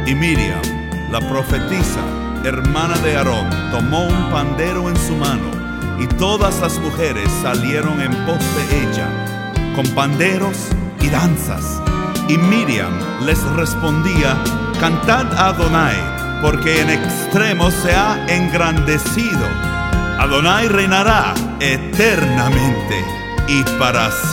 Y Miriam, la profetisa, hermana de Aarón, tomó un pandero en su mano, y todas las mujeres salieron en pos de ella, con panderos y danzas. Y Miriam les respondía: cantad a Adonai, porque en extremo se ha engrandecido. Adonai reinará eternamente y para